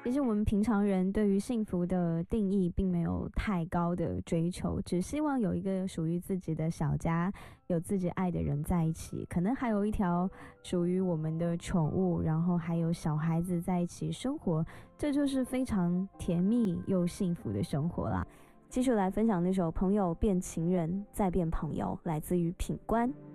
其实我们平常人对于幸福的定义并没有太高的追求，只希望有一个属于自己的小家，有自己爱的人在一起，可能还有一条属于我们的宠物，然后还有小孩子在一起生活，这就是非常甜蜜又幸福的生活啦。继续来分享那首《朋友变情人再变朋友》，来自于品冠。